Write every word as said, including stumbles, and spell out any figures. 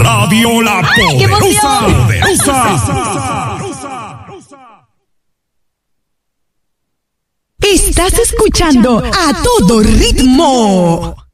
Radio La Poderosa. Estás escuchando A Todo Ritmo.